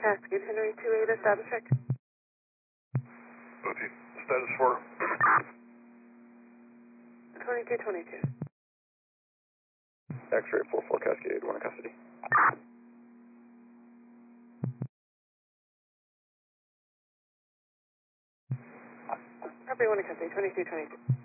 Cascade, Henry 28, establish check. OT, status for 2222. X-ray 44 Cascade, 1 in custody. Copy, 1 in custody, 2222.